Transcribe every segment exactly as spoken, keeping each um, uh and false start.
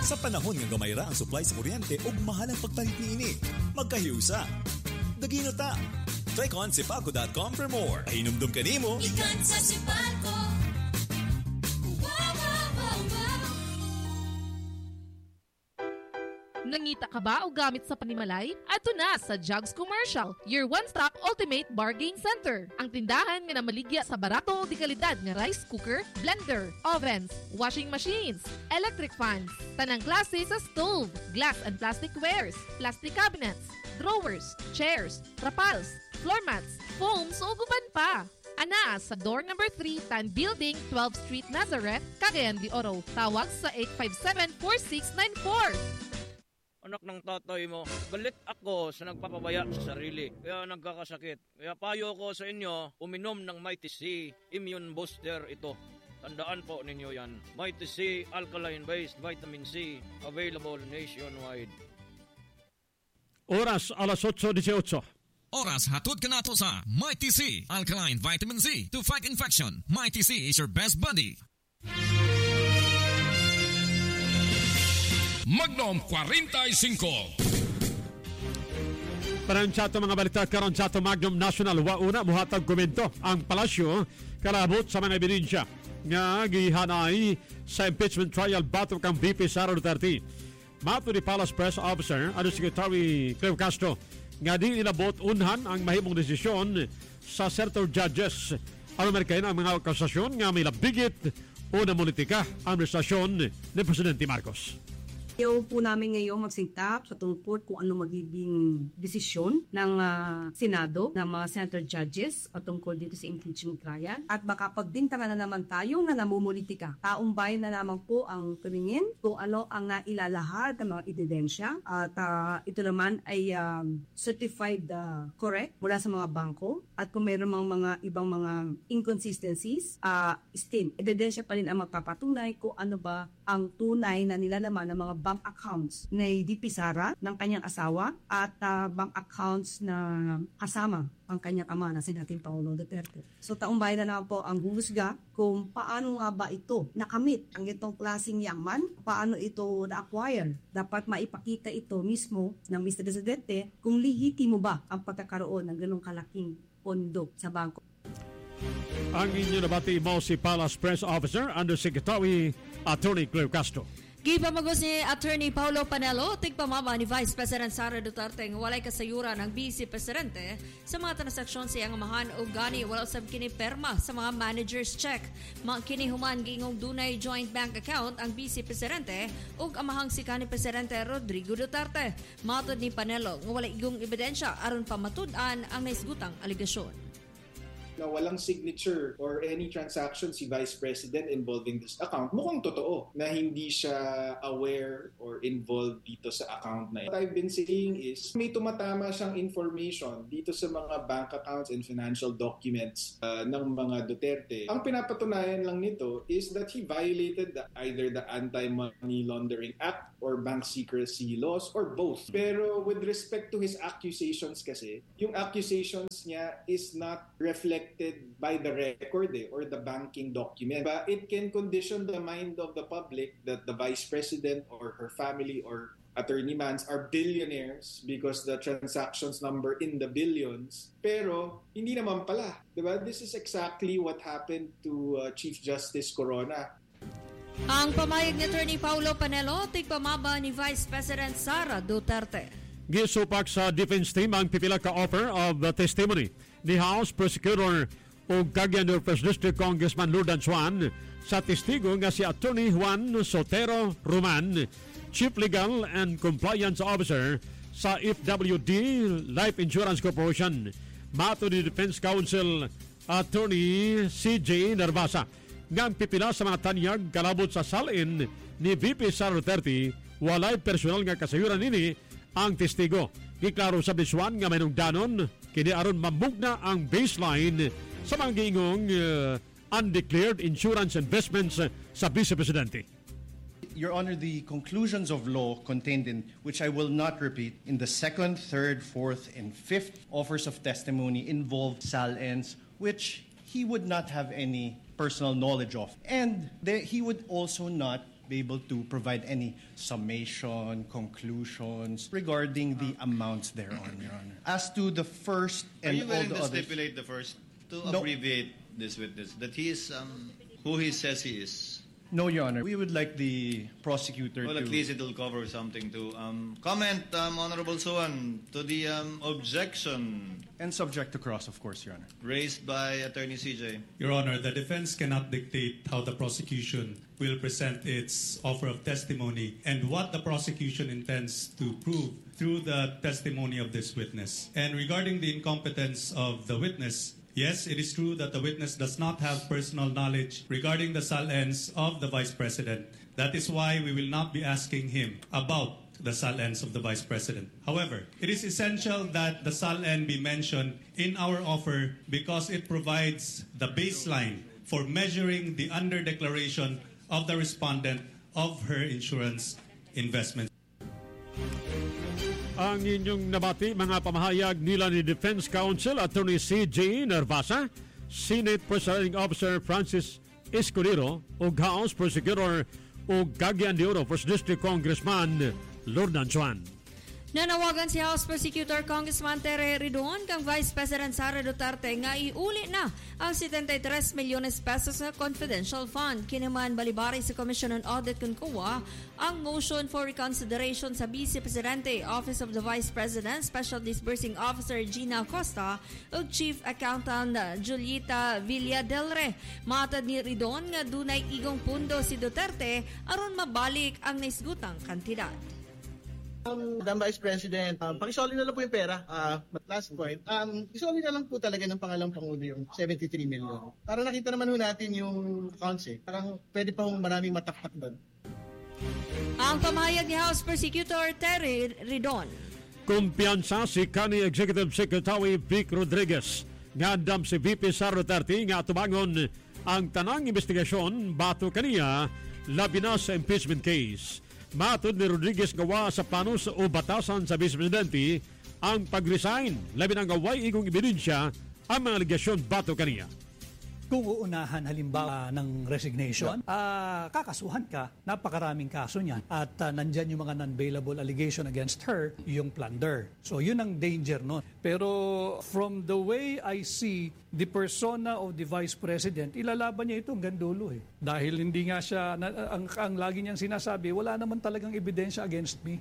Sa panahon nga gamayra ang supply sa kuryente ug mahal ang pagpalit niini, magkahiusa. Dagino ta. Click on sipalco dot com for more. Hinumdum ka nimo. Ikan sa Sipalco. Nangita ka ba o gamit sa panimalay? Ato na sa Jugs Commercial, your one-stop ultimate bargain center. Ang tindahan nga namaligya sa barato o di kalidad nga rice cooker, blender, ovens, washing machines, electric fans, tanang klase sa stove, glass and plastic wares, plastic cabinets, drawers, chairs, trapals, floor mats, foams o guban pa. Ana sa door number three, Tan Building, twelfth Street, Nazareth, Cagayan de Oro. Tawag sa eight five seven, four six nine four. Anak ng tatay mo, galit ako sa nagpapabaya sa sarili. Kaya nagkakasakit. Kaya payo ko sa inyo, uminom ng Mighty C Immune Booster ito. Tandaan po ninyo yan. Mighty C Alkaline-based Vitamin C, available nationwide. Oras alas eight eighteen. Oras hatod ka na to sa Mighty C Alkaline Vitamin C to fight infection. Mighty C is your best buddy. Magnum forty-five. Parang chato mga balita karon chato Magnum National wa una muhatag komento ang palasyo kalabot sa mga ebidensya nga gihanay sa impeachment trial batok kang V P Sara Duterte. Mato ni Palace Press Officer ano Secretary Cleo Castro nga di inabot unhan ang mahimong desisyon sa Senator Judges. Ano merkain ang mga akusasyon nga may labigit o namunitika ang administrasyon ni Presidente Marcos. Ayaw po namin ngayon magsingtap sa tungkol kung ano magiging desisyon ng uh, Senado, ng mga Senator Judges at tungkol dito sa impeachment trial. At baka pagbintangan na naman tayo na namumulitika. Taong bayan na naman po ang tumingin kung ano ang nailalahad ng mga ebidensya. At uh, ito naman ay um, certified uh, correct mula sa mga bangko. At kung mayroon mga, mga ibang mga inconsistencies, uh, still, ebidensya pa rin ang magpapatunay kung ano ba ang tunay na nilalaman ng mga bank accounts ni D P Sara ng kanyang asawa at uh, bank accounts na kasama ang kanyang ama na si dating Paulo Duterte. So taong bayan na naman po ang huhusga kung paano nga ba ito nakamit ang itong klaseng yaman, paano ito na-acquire. Dapat maipakita ito mismo ng mister Presidente kung lihitimo ba ang pagkakaroon ng ganong kalaking pondo sa bangko. Ang inyo nabati mo si Palace Press Officer Undersecretary Attorney Cleo Castro. Gipamagos ni Attorney Paulo Panelo, tigpamama ni Vice President Sara Duterte ng walay kasayuran ng Vice Presidente sa mga transaksyon sa iyang amahan o gani wala usab kini perma sa mga manager's check. Mga kinihuman gingong dunay joint bank account ang Vice Presidente ug amahang si kanhi Presidente Rodrigo Duterte. Matod ni Panelo nga walay igong ebidensya aron pamatud-an ang naisgutang aligasyon. Na walang signature or any transaction si Vice President involving this account, mukhang totoo na hindi siya aware or involved dito sa account na ito. What I've been saying is may tumatama siyang information dito sa mga bank accounts and financial documents uh, ng mga Duterte. Ang pinapatunayan lang nito is that he violated the, either the Anti-Money Laundering Act or bank secrecy laws or both. Pero with respect to his accusations kasi, yung accusations niya is not reflected by the record eh, or the banking document. But it can condition the mind of the public that the Vice President or her family or Attorney Mans are billionaires because the transactions number in the billions. Pero hindi naman pala. Diba? This is exactly what happened to uh, Chief Justice Corona. Ang pamayag ni Attorney Paulo Panelo, tigpamaba ni Vice President Sara Duterte. Gisupak sa defense team ang pipila ka offer of the testimony ni House Prosecutor o Cagayan de Oro First District Congressman Lourdes Juan sa testigo nga si Attorney Juan Sotero Roman, Chief Legal and Compliance Officer sa F W D Life Insurance Corporation. Mato ni Defense Counsel Attorney C J Narvasa nga ang pipila sa mga tanyag kalabot sa salin ni V P Sara Duterte walay personal nga kasayuran nini ang testigo. Giklaro sa biswan nga may danon kini aron mamugna ang baseline sa mga giingong uh, undeclared insurance investments sa Vice Presidente. Your Honor, the conclusions of law contained in, which I will not repeat, in the second, third, fourth, and fifth offers of testimony involved sal-ins, which he would not have any personal knowledge of. And there, he would also not be able to provide any summation, conclusions regarding the amounts thereon, Your Honor. As to the first Are and you all willing the to others, stipulate the first to No. abbreviate this witness that he is um, who he says he is? no, Your Honor. We would like the prosecutor Well, to... at least it will cover something to um, comment, um, Honorable Suwan, to the um, objection And subject to cross, of course, Your Honor. raised by Attorney C J. Your Honor, the defense cannot dictate how the prosecution will present its offer of testimony and what the prosecution intends to prove through the testimony of this witness. And regarding the incompetence of the witness, yes, it is true that the witness does not have personal knowledge regarding the salens of the Vice President. That is why we will not be asking him about the salens of the Vice President. However, it is essential that the salen be mentioned in our offer because it provides the baseline for measuring the under-declaration of the respondent of her insurance investment. Ang inyong nabati mga pamahayag nila ni Defense Counsel Attorney C J Nervasa, Senate Presiding Officer Francis Escudero o House Prosecutor o Cagayan de Oro First District Congressman Lordan Chuan. Nanawagan si House Prosecutor Congressman Tere Ridon kang Vice President Sara Duterte nga iuli na ang seventy-three milyones pesos na confidential fund. Kinaman balibari sa Commission on Audit kung kuwa ang motion for reconsideration sa Vice Presidente, Office of the Vice President, Special Disbursing Officer Gina Acosta ug Chief Accountant Julieta Villadelre. Matad ni Ridon nga dunay igong pundo si Duterte aron mabalik ang naisgutang kantidad. Um, Madam Vice President, um, pakisoli na lang po yung pera. Uh, last point, um, isoli na lang po talaga ng pangalang Pangulo yung seventy-three million. Para nakita naman ho natin yung accounts eh. Parang pwede pa hong maraming mataktak doon. Ang pamahayag ni House Prosecutor Terry Ridon. Kumpiyansa si County Executive Secretary Vic Rodriguez nga andam si V P Sara Duterte nga tubangon ang tanang investigasyon bato kaniya labi na sa impeachment case. Matod ni Rodriguez gawa sa plano sa o batasan sa Vice Presidente ang pag-resign labi ng gaway igong ebidensya ang mga aligasyon bato kaniya. Kung uunahan halimbawa ng resignation, uh, kakasuhan ka, napakaraming kaso niyan. At uh, nandyan yung mga non-bailable allegation against her, yung plunder. So yun ang danger nun. Pero from the way I see the persona of the Vice President, ilalaban niya ito hanggang dulo eh. Dahil hindi nga siya, na, ang, ang lagi niyang sinasabi, wala naman talagang ebidensya against me.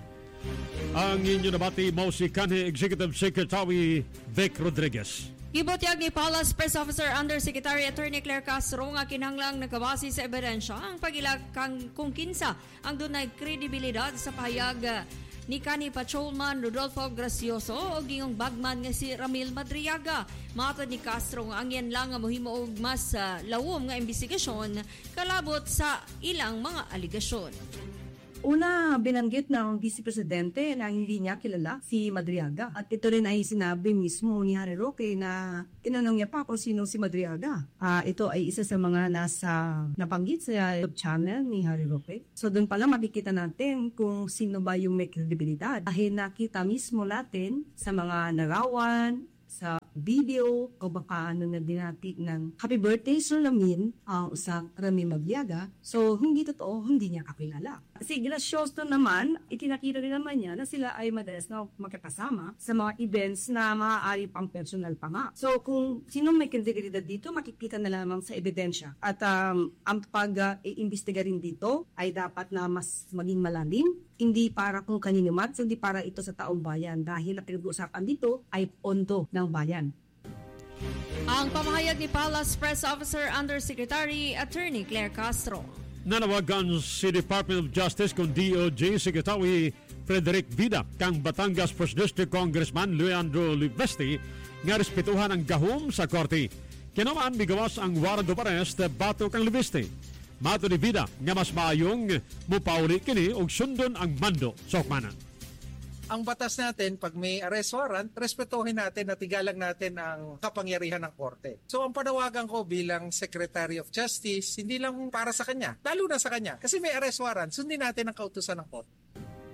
Ang inyo nabati mo si County Executive Secretary Vic Rodriguez. Gibotyag ni Palace Press Officer Undersecretary Attorney Claire Castro nga kinahanglang nakabase sa ebidensya ang pagilag kang kung kinsa ang dunay kredibilidad sa pahayag ni kanhi Patrolman Rodolfo Gracioso o gingong bagman nga si Ramil Madriaga. Matod ni Castro nga ang yan lang nga mohimo og mas uh, lawom nga investigasyon kalabot sa ilang mga aligasyon. Una, binanggit ng Vice Presidente na hindi niya kilala si Madriaga. At ito rin ay sinabi mismo ni Harry Roque na tinanong niya pa kung sino si Madriaga. Uh, ito ay isa sa mga nasa nabanggit sa YouTube channel ni Harry Roque. So doon pala makikita natin kung sino ba yung may kredibilidad. Dahil nakita mismo natin sa mga narawan, sa video o baka ano na din natin ng happy birthday Sir Ramin uh, sa Rami Madriaga. So hindi totoo, hindi niya kakilala. Si Gracioso naman, itinakita rin naman niya na sila ay madalas na magkakasama sa mga events na maaari pang personal pa nga. So kung sino may kredibilidad dito, makikita na lamang sa ebidensya. At um, ang pag-iimbestiga uh, rin dito ay dapat na mas maging malalim. Hindi para kung kanino man, hindi para ito sa taong bayan dahil ang pinag-uusapan dito ay pondo ng bayan. Ang pamahayag ni Palace Press Officer Undersecretary Attorney Claire Castro. Nanawagan si Department of Justice kung D O J Secretary Frederick Vida kang Batangas First District Congressman Leandro Livesti nga respetuhan ang gahom sa korte. Kinaman migawas ang warrant of arrest bato kang Livesti. Mato ni Vida nga mas maayong mupauli kini og sundon ang mando sa hukmanan. Ang batas natin, pag may arrest warrant, respetuhin natin at igalang natin ang kapangyarihan ng korte. So ang panawagan ko bilang Secretary of Justice, hindi lang para sa kanya, lalo na sa kanya. Kasi may arrest warrant, sundin natin ang kautusan ng korte.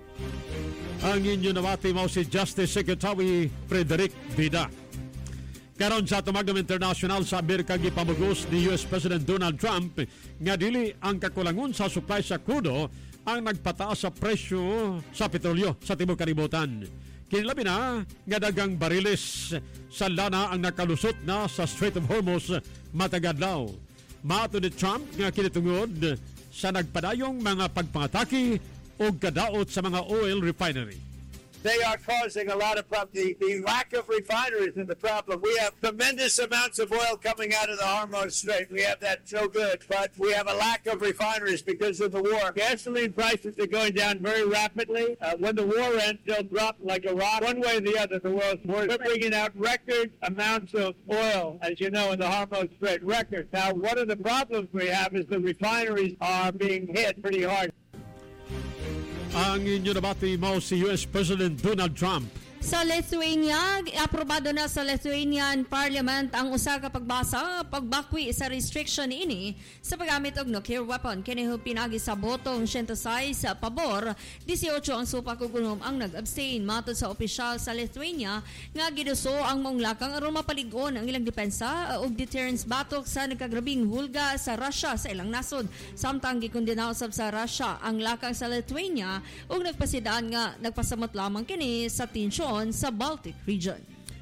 Ang inyo nawati mo si Justice Secretary Frederick Vida. Karon sa tumagdang international sa Amerika gipamugos ni U S President Donald Trump nga dili ang kakulangon sa supply sa krudo ang nagpataas sa presyo sa petrolyo sa tibuok kalibutan. Kinilabi na nga dagang bariles sa lana ang nakalusot na sa Strait of Hormuz matag adlaw. Maato ni Trump nga kinitungod sa nagpadayong mga pagpangatake o kadaot sa mga oil refinery. They are causing a lot of problems. The, the lack of refineries is the problem. We have tremendous amounts of oil coming out of the Hormuz Strait. We have that so good, but we have a lack of refineries because of the war. Gasoline prices are going down very rapidly. Uh, when the war ends, they'll drop like a rock. One way or the other, the world's worse. We're bringing out record amounts of oil, as you know, in the Hormuz Strait. Record. Now, one of the problems we have is the refineries are being hit pretty hard. Ang inyo nabati mo si U S President Donald Trump. Sa Lithuania, aprobado na sa Lithuanian Parliament ang usa ka pagbasa pagbakwi sa restriction ini sa paggamit og nuclear weapon. Kini pinagi sa botong one oh six sa pabor, eighteen ang supa kugunom ang nag-abstain. Matod sa opisyal sa Lithuania nga giduso ang mong lakang aron mapaligon ang ilang depensa og deterrence battle sa nagkagrabing hulga sa Russia sa ilang nasod. Samtang gikondena usab sa Russia ang lakang sa Lithuania ug nagpasidaan nga nagpasamot lamang kini sa tensyon sa Baltic region.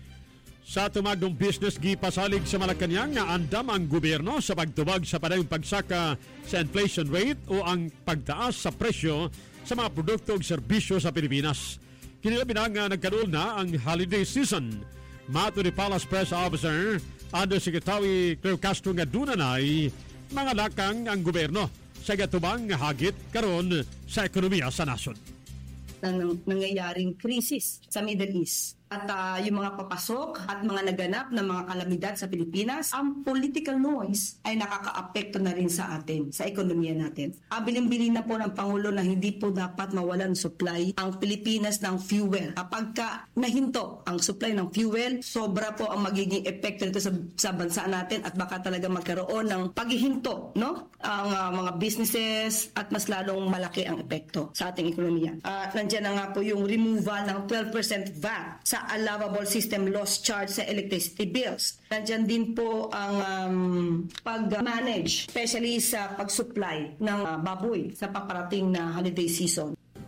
Sa tumagdong business gipasalig sa Malacañang nga andam ang gobyerno sa pagtubag sa padayong pagsaka sa inflation rate o ang pagtaas sa presyo sa mga produkto ug serbisyo sa Pilipinas. Kinilabi na nga nagkaroon na ang holiday season. Mato ni Palace Press Officer Undersecretary Cleo Castro nga dunanay mga lakang ang gobyerno sa gatubang hagit karon sa ekonomiya sa nasod. Nang nangyayaring krisis sa Middle East. At uh, yung mga papasok at mga naganap na mga kalamidad sa Pilipinas, ang political noise ay nakakaapekto na rin sa atin, sa ekonomiya natin. Abiling-bilin na po ng Pangulo na hindi po dapat mawalan supply ang Pilipinas ng fuel. Kapag ka nahinto ang supply ng fuel, sobra po ang magiging epekto nito sa, sa bansa natin at baka talaga magkaroon ng paghihinto, no? Ang uh, mga businesses at mas lalong malaki ang epekto sa ating ekonomiya. At uh, nandiyan na nga po yung removal ng twelve percent V A T sa allowable system loss charge sa electricity bills. Nandiyan din po ang um, pag-manage, especially sa pag-supply ng uh, baboy sa paparating na holiday season.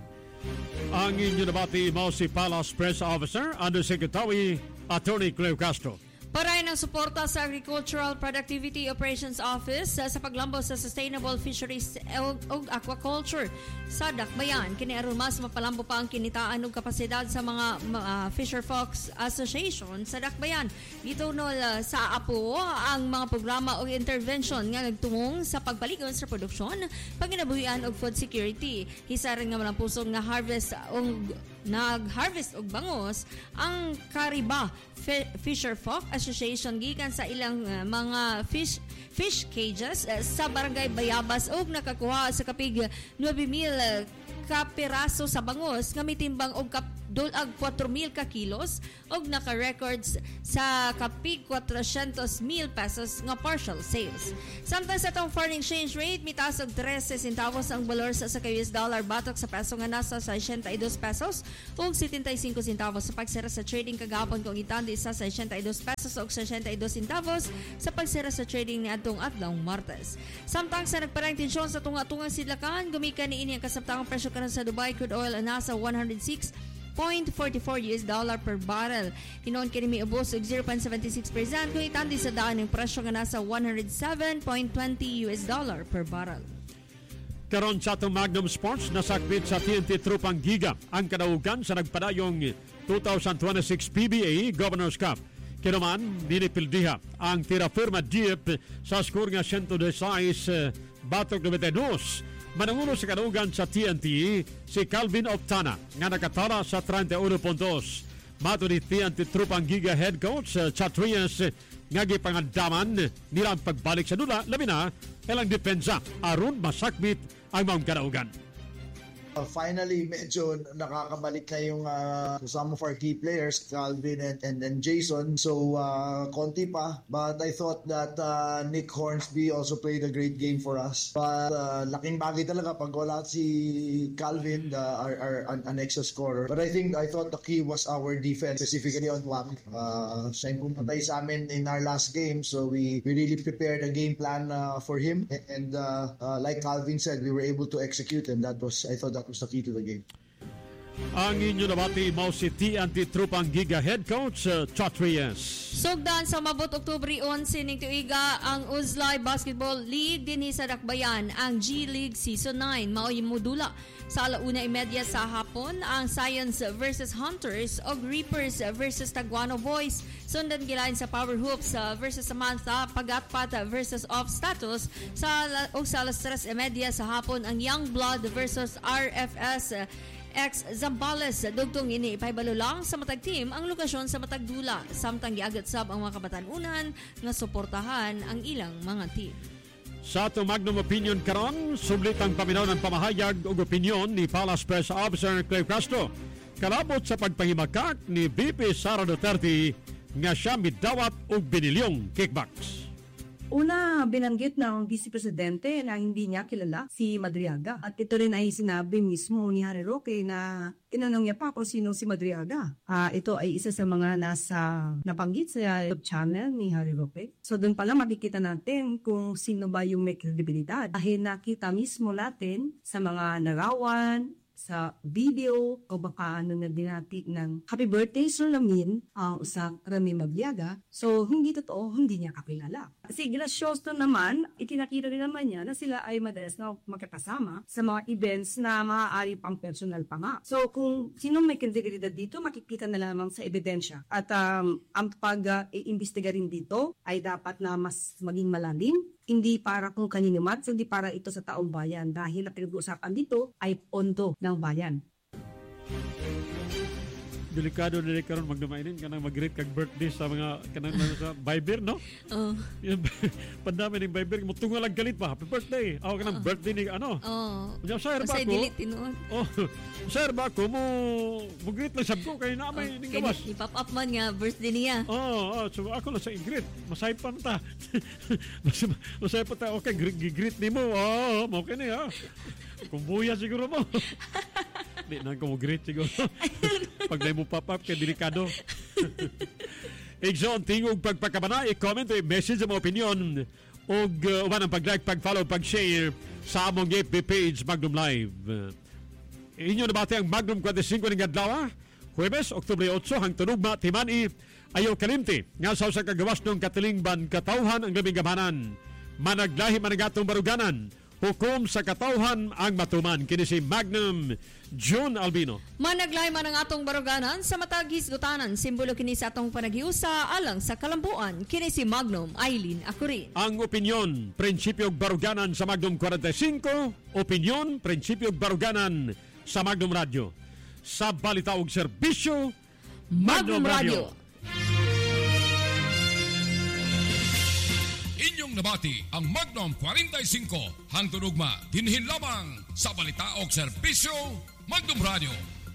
Ang inyo nabati mo si Palace Press Officer Undersecretary Attorney Cleo Castro. Paray ng suporta sa Agricultural Productivity Operations Office sa paglambo sa Sustainable Fisheries ug Aquaculture sa Dakbayan. Kini aron mas mapalambo pa ang kinitaan ug kapasidad sa mga uh, Fisher Folks Association sa Dakbayan. Dito no uh, sa Apo ang mga programa o intervention nga nagtumong sa pagpaligon sa produksyon, panginabuhian og food security. Hisaran nga malampusong nga harvest og nag-harvest og bangos ang Kariba Fisher Folk Association gikan sa ilang uh, mga fish fish cages uh, sa Barangay Bayabas ug nakakuha sa kapig nine mil uh, ka piraso sa bangos nga mitimbang og kap dolag four mil ka kilos og naka-records sa kapig four hundred mil pesos nga partial sales. Samtang sa tong foreign exchange rate mitaas og thirteen centavos ang valor sa sa U S dollar batok sa peso nga nasa sixty-two pesos ug seventy-five centavos sa pagsara sa trading kagahapon kung itandi sa sixty-two pesos ug sixty-two centavos sa pagsara sa trading ni adtong adlawng Martes. Samtang sa nagparang tensyon sa tunga-tungang sidlakan gumikan niini ang kasabtangang presyo karon sa Dubai crude oil nasa one hundred six point four four U S dollar per barrel. Hinon kini miubos og zero point seven six percent kung itandi sa daan ng presyo nga nasa one hundred seven point two zero U S dollar per barrel. Karon sa atong Magnum Sports nasakbit sa T N T Tropang Giga ang kadaugan sa nagpadayong twenty twenty-six P B A Governors Cup. Kinuman dinipildiha ang tira firma Jeep sa skor nga one sixteen batok ninety-two. Manangulo sa kadaugan sa T N T si Calvin Optana nga nakatala sa thirty-one puntos. Mato ni T N T Tropang Giga head coach uh, Chatrias nga gipangandaman nilang pagbalik sa dula labi na ilang depensa aron masakbit ang mga kadaugan. Uh, finally, medyo nakakabalik na yung uh, some of our key players, Calvin and, and, and Jason. So, uh, konti pa. But I thought that uh, Nick Hornsby also played a great game for us. But uh, laking bagay talaga pag wala si Calvin, the, our, our, an extra scorer. But I think, I thought the key was our defense, specifically on Wang. Uh, siya yung pumatay sa amin in our last game. So, we, we really prepared a game plan uh, for him. And uh, uh, like Calvin said, we were able to execute, and that was, I thought that was the key to the game. Ang inyo nabati mo si T N T Trupang Giga Head Coach uh, Chatrias. Sugdan sa mabot Oktubre eleventh ning tuiga ang Uzlay Basketball League dinhi sa Dakbayan ang G League Season nine mao modula sa alauna imedya sa hapon ang Science versus Hunters o Reapers versus Taguano Boys. Sundan gilain sa Power Hoops uh, versus Samantha Pagatpat versus Off Status sa o sa alas tres imedya sa hapon ang Young Blood versus R F S uh, ex Zambales. Dugtong ini ipahibalo lang sa matag team ang lokasyon sa matag dula samtang giagat sab ang mga kabatan-unan nga suportahan ang ilang mga team. Sa ato Magnum Opinion karon, sublit ang paminaw ng pamahayag ug opinyon ni Palace Press Officer Clay Castro kalabot sa pagpahimakak ni V P Sara Duterte nga siya midawat og binilyong kickbacks. Una, binanggit ng Vice Presidente na hindi niya kilala si Madriaga. At ito rin ay sinabi mismo ni Harry Roque na tinanong niya pa kung sino si Madriaga. Uh, ito ay isa sa mga nasa nabanggit sa YouTube channel ni Harry Roque. So doon pala makikita natin kung sino ba yung may kredibilidad. Dahil nakita mismo natin sa mga narawan, sa video o baka ano na dinati ng Happy Birthday Sir Lamin ang uh, usang Rami Magliaga. So hindi totoo, hindi niya kakilala. Si Gracioso naman, itinakita rin naman niya na sila ay madalas na makakasama sa mga events na maaari pang personal pa nga. So kung sino may kredibilidad dito, makikita na lamang sa ebidensya. At um, ang pag-iimbestiga uh, rin dito ay dapat na mas maging malalim. Hindi para kung kanino man, hindi para ito sa taong bayan dahil ang pinag-uusapan dito ay pondo ng bayan. Delikado nila karon magdumainin kanang mag-greet kag birthday sa mga kanang sa Viber, no? Oo. Uh. Pandami ning Viber mo tungo lang galit pa. Happy birthday. Aw kanang uh. birthday ni ano? Oo. Uh. Sir ba ko? Delete tinuod. Oh. Sir ba ko mo mag-greet lang sab ko kay na may ning gawas. I-pop up man nga birthday niya. Oo, oh, oh, so ako lang sa i-greet. Masay pa ta. Masay pa ta. Okay, greet nimo. Oh, mo kini ha. Kung buya siguro mo. Di na ko mag-greet siguro. Pag na mo pop-up, kaya delikado. Igsoon, tingog pagpagkabana, i-comment o i-message ang mga opinion o uh, uman ang pag-like, pag-follow, pag-share sa among F B page Magnum Live. Uh, inyo nabati ang Magnum twenty-five ng Adlaw, Huwebes, Oktubre eight, hang tunugma, Timani, ayaw kalimti, nga sa usang kagawas ng katilingban, katauhan ang labing gabanan, managlahi managatong baruganan, hukom sa katauhan ang matuman. Kini si Magnum June Albino. Managlay man ang atong baruganan sa matag hisgutanan. Simbolo kini sa atong panagiusa alang sa kalambuan. Kini si Magnum Eileen Akurin. Ang opinyon, prinsipyo baruganan sa Magnum forty-five, opinyon, prinsipyo baruganan sa Magnum Radio. Sa balita ug serbisyo, Magnum, Magnum Radio. Radio. Inyong nabati ang Magnum forty-five hangtod ugma dinhin lamang sa balita og serbisyo Magnum Radio.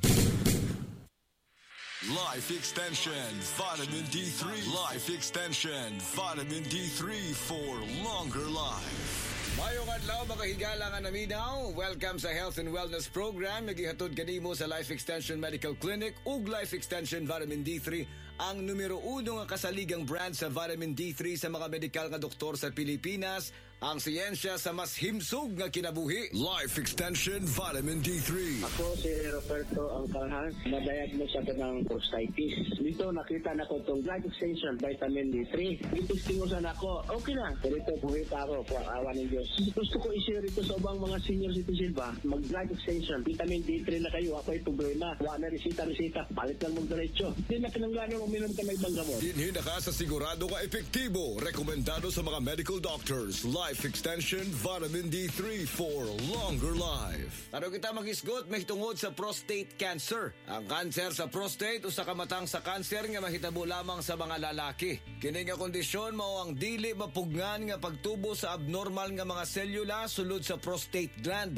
Life Extension Vitamin D three. Life Extension Vitamin D three for longer life. Mayong adlaw mga higala nga naminaw. Welcome sa Health and Wellness Program. Nagihatod kanimo sa Life Extension Medical Clinic ug Life Extension Vitamin D three, ang numero uno nga kasaligang brand sa vitamin D three sa mga medikal nga doktor sa Pilipinas. Ang siyensya sa mas himsog nga kinabuhi. Life Extension Vitamin D three. Ako si Roberto Angkalhan. Na-diagnose ako ng prostatitis. Dito nakita na ko itong Life Extension Vitamin D three. Itistingusan ako. Okay na. Pero ito buhay pa ako. Kung awan ng Diyos. Gusto ko i-share ito sa ubang mga senior citizen ba? Mag-Life Extension. Vitamin D three na kayo. Ako ay problema. Wala na resita-resita. Palit lang mong diretso. Hindi na kinangganon uminom ka na ibang gamot. Dinhin na ka sa sigurado ka epektibo. Rekomendado sa mga medical doctors. Life Extension Vitamin D three for longer life. Ano kita magisgot mahitungod sa prostate cancer. Ang cancer sa prostate usa ka matang sa cancer nga mahitabo lamang sa mga lalaki. Kini nga kondisyon mao ang dili mapugnan nga pagtubo sa abnormal nga mga selula sulod sa prostate gland.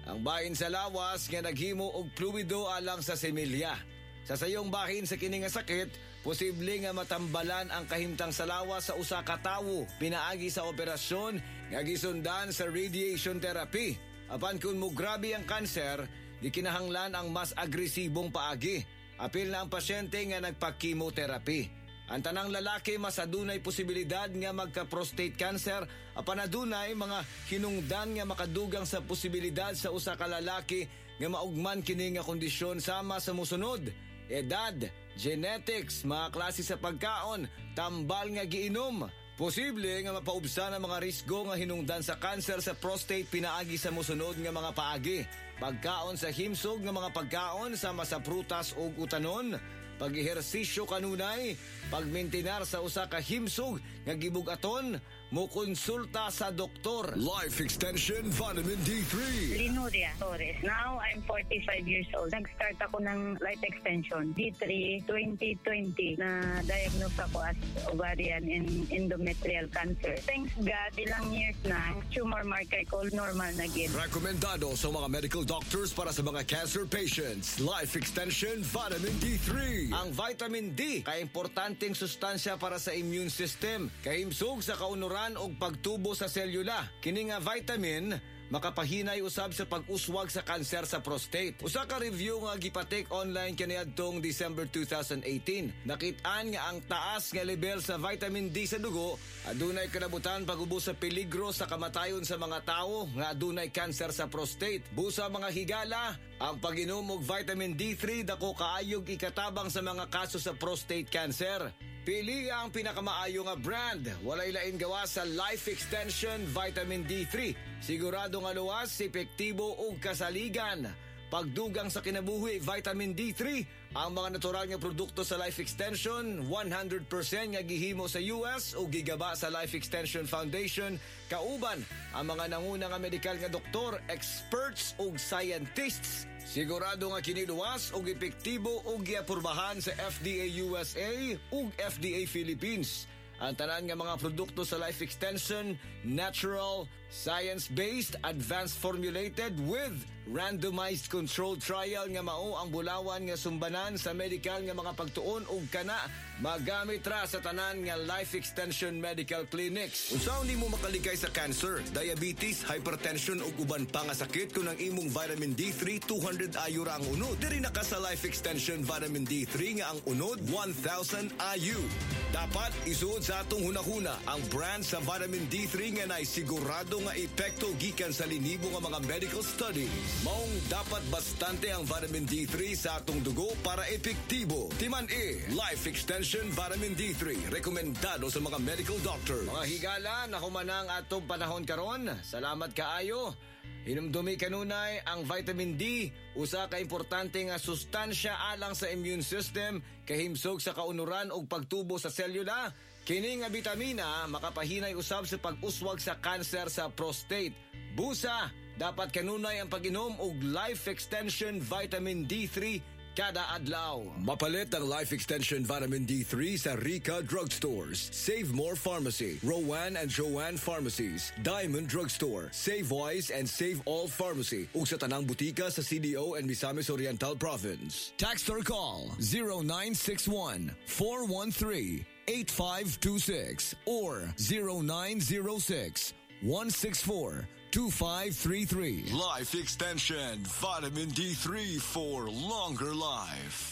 Ang bahin sa lawas nga naghimo og fluido alang sa semilya. Sa sayong bahin sa kini nga sakit, posible nga matambalan ang kahimtang sa lawas sa usa ka tawo pinaagi sa operasyon nga gisundan sa radiation therapy. Apan kung mo grabe ang kanser, gikinahanglan ang mas agresibong paagi. Apil na ang pasyente nga nagpa-chemotherapy. Ang tanang lalaki mas adunay posibilidad nga magka-prostate cancer, apan adunay mga hinungdan nga makadugang sa posibilidad sa usa ka lalaki nga maugman kini nga kondisyon sama sa musunod: edad, genetics, mga klase sa pagkaon, tambal nga giinom. Posible nga mapaubsan ang mga risgo nga hinungdan sa cancer sa prostate pinaagi sa musunod nga mga paagi: pagkaon sa himsog nga mga pagkaon sama sa prutas ug utanon, pag-ehersisyo kanunay, pagmintinar sa usa ka himsog nga gibugaton, mo konsulta sa doktor. Life Extension Vitamin D three. Linuria Torres. Now, I'm forty-five years old. Nag-start ako ng Life Extension D three twenty twenty na diagnose ako as ovarian and endometrial cancer. Thanks God, ilang years na, tumor marker ko normal na gid. Rekomendado sa mga medical doctors para sa mga cancer patients. Life Extension Vitamin D three. Ang vitamin D, kaimportanteng sustansya para sa immune system, kahimsog sa kaunuran og pagtubo sa selula. Kini nga vitamin makapahinay usab sa pag-uswag sa kanser sa prostate. Usa ka review nga gipatek online kaniadtong December two thousand eighteen. Nakit-an nga ang taas nga level sa vitamin D sa dugo adunay kanabutan pag-ubos sa peligro sa kamatayon sa mga tawo nga adunay kanser sa prostate. Busa mga higala, ang pag-inom og vitamin D three dako kaayog ikatabang sa mga kaso sa prostate cancer. Pili ang pinakamaayo nga brand. Walay lain gawa sa Life Extension Vitamin D three. Sigurado nga luwas, epektibo ug kasaligan. Pagdugang sa kinabuhi, Vitamin D three, ang mga natural nga produkto sa Life Extension, one hundred percent nga gihimo sa U S o gigaba sa Life Extension Foundation, kauban ang mga nanguna nga medical nga doktor, experts ug scientists. Sigurado nga kiniluwas ug epektibo ug giapurbahan sa F D A U S A ug F D A Philippines. Ang tanan nga mga produkto sa Life Extension, natural, science-based, advanced formulated with randomized controlled trial nga mao ang bulawan nga sumbanan sa medical nga mga pagtuon ug kana magamit ra sa tanan nga Life Extension Medical Clinics. Unsaon nimo makaligay sa cancer, diabetes, hypertension ug uban pa nga sakit kung ang imong vitamin D three two hundred I U ra ang unod? Diri na ka sa Life Extension Vitamin D three nga ang unod one thousand I U. Dapat isuod sa atong hunahuna ang brand sa vitamin D three nga nay sigurado nga epekto gikan sa linibo nga mga medical studies. Maong dapat bastante ang vitamin D three sa atong dugo para epektibo. Timan E, Life Extension Vitamin D three, rekomendado sa mga medical doctor. Mga higala, nahumanang atong panahon karon. Salamat kaayo. Hinumdumi kanunay ang vitamin D, usa ka importante nga sustansya alang sa immune system, kahimsog sa kaunuran ug pagtubo sa selula. Kini nga bitamina makapahinay usab sa pag-uswag sa kanser sa prostate. Busa, dapat kanunay ang pag-inom og Life Extension Vitamin D three kada adlaw. Mapalit ang Life Extension Vitamin D three sa Rica Drugstores, Save More Pharmacy, Rowan and Joanne Pharmacies, Diamond Drugstore, Save Wise and Save All Pharmacy, ug sa tanang butika sa C D O and Misamis Oriental Province. Text or call zero nine six one, four one three, eight five two six or zero nine zero six, one six four, two five three three. Life Extension Vitamin D three for longer life.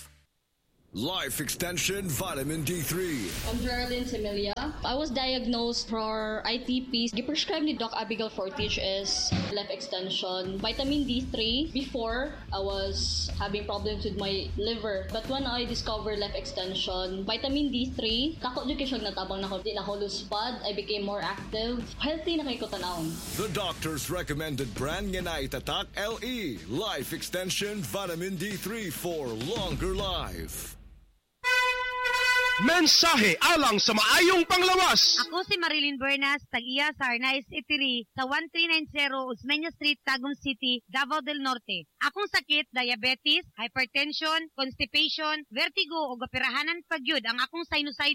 Life Extension Vitamin D three. I'm Geraldine Semilia. I was diagnosed for I T P. Giprescribe ni Doc Abigail Fortich is Life Extension Vitamin D three. Before, I was having problems with my liver. But when I discovered Life Extension Vitamin D three, tako dyan kayo siyang natabang na ko. Di na ko luspad. I became more active. Healthy na kayo ko tanawon. The doctor's recommended brand nga na itatak L E. Life Extension Vitamin D three for longer life. Mensahe alang sa maayong panglawas. Ako si Marilyn Buenas, tag-iya sa Arnaiz Eatery sa one three nine zero Osmeña Street, Tagum City, Davao del Norte. Akong sakit, diabetes, hypertension, constipation, vertigo o operahanan pagyud ang akong sinusitis.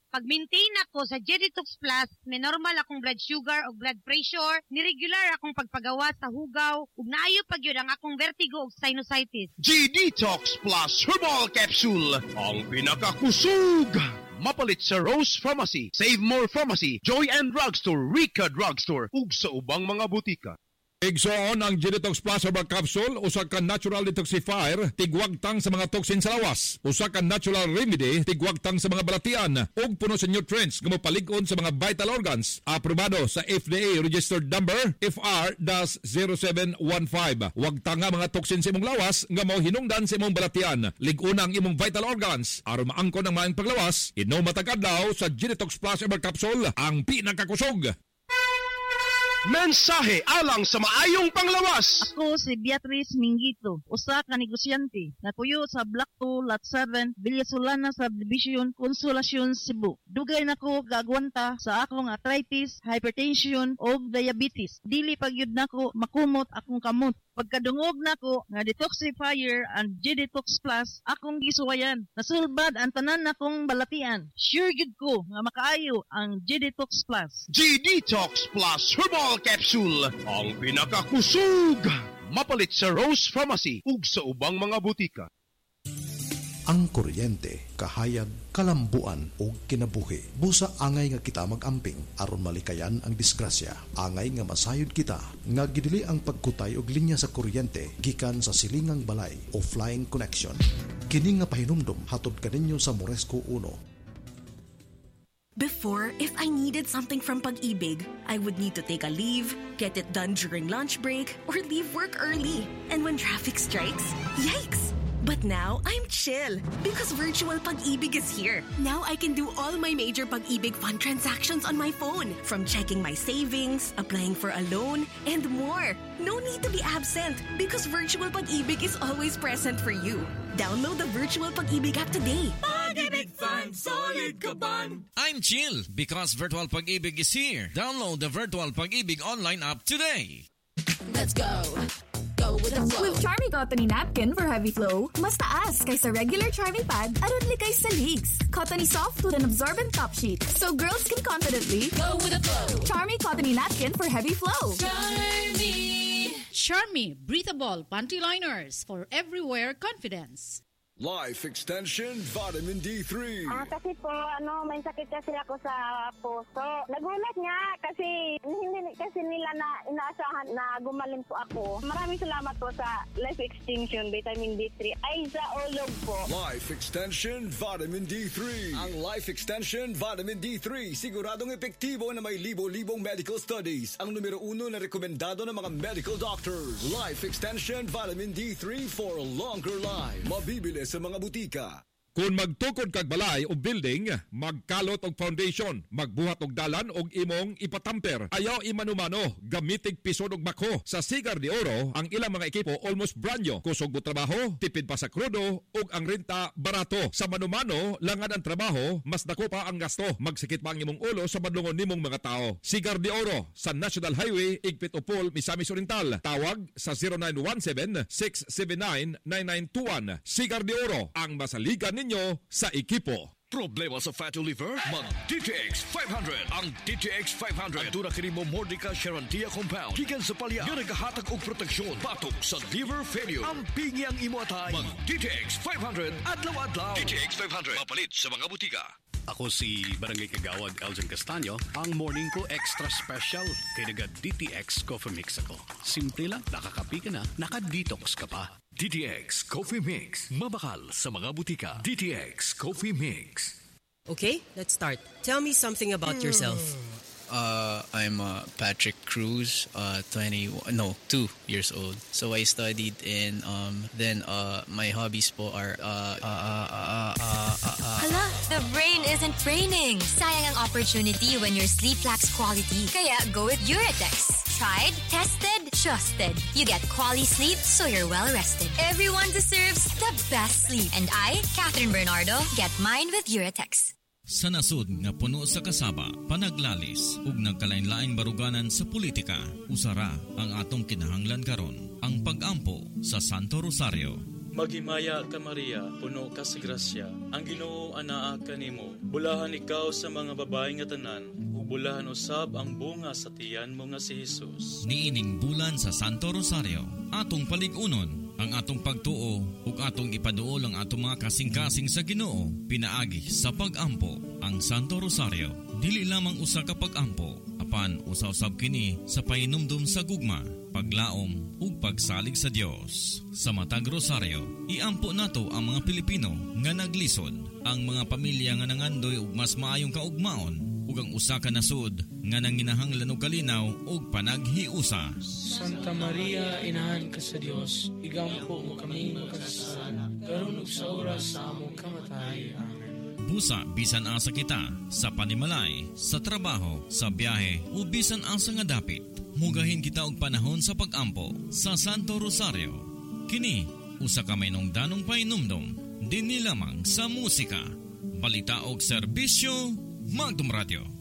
Pag-maintain ako sa G-Detox Plus, may normal akong blood sugar o blood pressure, ni-regular akong pagpagawa sa hugaw, ug naayo pag yun ang akong vertigo o sinusitis. G-Detox Plus Herbal Capsule, ang pinakakusog. Mapalit sa Rose Pharmacy, Save More Pharmacy, Joy and Drugstore, Rica Drugstore, ug sa ubang mga butika. Igsoon ang G-Detox Plus Herbal Capsule, usa ka natural detoxifier, tigwagtang sa mga toxin sa lawas. Usa ka natural remedy, tigwagtang sa mga balatian, ug puno sa nutrients nga mopalig-on sa mga vital organs. Aprobado sa F D A registered number F R zero seven one five. Wagtang nga mga toxin sa imong lawas nga mao hinungdan sa imong balatian. Lig-una ang imong vital organs aron maangkon ang maayong paglawas. Inom matag adlaw sa G-Detox Plus Herbal Capsule, ang pinakakusog. Mensahe alang sa maayong panglawas. Ako si Beatrice Mingito, usa ka negosyante, natuyo sa Block two, Lot seven, Villasolana Subdivision, Consolacion, Cebu. Dugay nako gagwanta sa akong arthritis, hypertension o diabetes. Dili pagyud nako makumot akong kamot. Pagkadungog nako nga detoxifier and G-Detox Plus, akong gisuwayan. Nasulbad ang tanan nakong balatian. Sure gid ko nga makaayo ang G-Detox Plus. G-Detox Plus Herbal Capsule, ang pinakakusog. Mapalit sa Rose Pharmacy ug sa ubang mga butika. Ang kuryente, kahayag, kalambuan o kinabuhi. Busa angay nga kita magamping aron malikayan ang disgrasya. Angay nga masayod kita nga gidili ang pagkutay og linya sa kuryente gikan sa silingang balay o flying connection. Kini nga pahinumdom hatod kaninyo sa Moresco one. Before, if I needed something from Pag-ibig, I would need to take a leave, get it done during lunch break, or leave work early. And when traffic strikes, yikes! But now, I'm chill because virtual Pag-ibig is here. Now I can do all my major Pag-ibig fund transactions on my phone, from checking my savings, applying for a loan, and more. No need to be absent because virtual Pag-ibig is always present for you. Download the virtual Pag-ibig app today. Pag-ibig Fund, solid kaban. I'm chill because virtual Pag-ibig is here. Download the virtual Pag-ibig online app today. Let's go. Go with the flow. With Charmy Cottony Napkin for heavy flow, mas taas kaysa regular Charmy Pad aron likay sa leaks. Cottony soft with an absorbent top sheet, so girls can confidently go with the flow. Charmy Cottony Napkin for heavy flow. Charmy. Charmy breathable panty liners for everywhere confidence. Life Extension Vitamin D three. Ah, kasi po, ano, may sakit kasi ako sa puso. Nagulat nga kasi hindi kasi nila na inaasahan na gumaling po ako. Maraming salamat po sa Life Extension Vitamin D three. Ay, sa ulog po. Life Extension Vitamin D three. Ang Life Extension Vitamin D three, siguradong epektibo na may libo-libong medical studies. Ang numero uno na rekomendado ng mga medical doctors. Life Extension Vitamin D three for a longer life. Mabibili sa mga butika. Kung magtukod kag balay o building, magkalot og foundation, magbuhat og dalan og imong ipatamper. Ayaw imanumano, gamitig pisod og bako. Sa Sigar de Oro, ang ilang mga ekipo almost brand new. Kusog mo trabaho, tipid pa sa krudo, ug ang renta barato. Sa manumano, langan ang trabaho, mas dako pa ang gasto. Magsikit pa ang imong ulo sa badlungon nimong mga tao. Sigar de Oro, sa National Highway, Igpit Upol, Misamis Oriental. Tawag sa zero nine one seven, six seven nine, nine nine two one. Sigar de Oro, ang masaligan ninyo sa ekipo. Problema sa fatty liver? Mag-D T X five hundred. Ang D T X five hundred dura kini mo Mordica Charantia compound. Gikan sa palya nga nagahatag og proteksyon batok sa liver failure. Ang pingi ang imo atay. Mag-D T X five hundred adlaw-adlaw. D T X five hundred mapalit sa mga butika. Ako si Barangay Kagawad Elgin Castaño. Ang morning ko extra special kay naga D T X Coffee Mix ako. Simple lang, nakakapi ka na, naka-detox ka pa. D T X Coffee Mix. Mabakal sa mga butika. D T X Coffee Mix. Okay, let's start. Tell me something about yourself. Uh, I'm uh, Patrick Cruz, uh, twenty, no, two years old. So I studied in, um, then uh, my hobbies po are, uh, uh, uh, uh, uh, uh, uh, Hala, the brain isn't braining. Sayang ang opportunity when your sleep lacks quality. Kaya go with Uratex. Tried, tested, trusted. You get quality sleep so you're well rested. Everyone deserves the best sleep. And I, Catherine Bernardo, get mine with Uratex. Sa nasud nga puno sa kasaba, panaglalis ug nagkalain-laing baruganan sa politika, usara ang atong kinahanglan karon, ang pag-ampo sa Santo Rosario. Maghimaya ka Maria, puno ka sa grasya. Ang Ginoo anaa kanimo. Bulahan ikaw sa mga babae nga tanan, ug bulahan usab ang bunga sa tiyan mo nga si Jesus. Niining bulan sa Santo Rosario, atong palig-unon ang atong pagtuo ug atong ipaduol ang atong mga kasing-kasing sa Ginoo pinaagi sa pag-ampo. Ang Santo Rosario dili lamang usa ka pag-ampo, apan usa-usab kini sa painumdum sa gugma, paglaom ug pagsalig sa Dios. Sa matag Rosario, iampo nato ang mga Pilipino nga naglisod, ang mga pamilya nga nangandoy ug mas maayong kaugmaon, ug ang usa ka nasud nga nanginahanglan og kalinaw ug panaghiusa. Santa Maria, inahan ka sa Dios, igampo mo kami makasasala, karon ug sa oras sa among kamatay. Amen. Busa bisan asa kita sa panimalay, sa trabaho, sa biyahe o bisan asa nga dapit, mugahin kita og panahon sa pag-ampo sa Santo Rosario. Kini usa ka maynong danong painumdom dinhi lamang sa musika, balita og serbisyo, Magdum Radio.